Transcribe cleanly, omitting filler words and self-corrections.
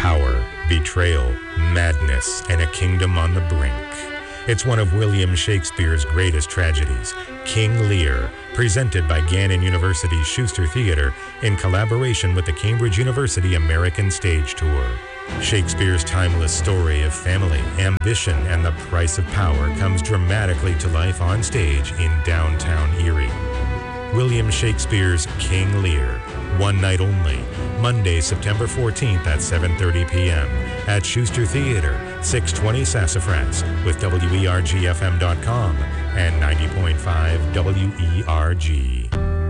power, betrayal, madness, and a kingdom on the brink. It's one of William Shakespeare's greatest tragedies, King Lear, presented by Gannon University's Schuster Theatre in collaboration with the Cambridge University American Stage Tour. Shakespeare's timeless story of family, ambition, and the price of power comes dramatically to life on stage in downtown Erie. William Shakespeare's King Lear, one night only, Monday, September 14th at 7:30 p.m. at Schuster Theatre, 620 Sassafras, with WERGFM.com and 90.5 WERG.